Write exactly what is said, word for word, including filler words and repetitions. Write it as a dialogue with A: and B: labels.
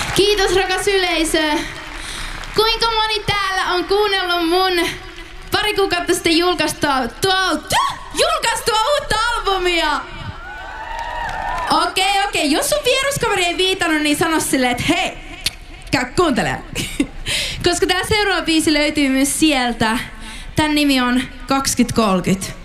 A: Kiitos rakas yleisö. Kuinka moni täällä on kuunnellut mun pari kuukautta sitten julkaistua, tuo, julkaistua uutta albumia? Okei, okay, okei. Okay. Jos sun vieruskaveri ei viitannut, niin sano silleen, että hei, käy kuuntelemaan. Koska tää seuraava biisi löytyy myös sieltä. Tän nimi on kaksikymmentä kolmekymmentä.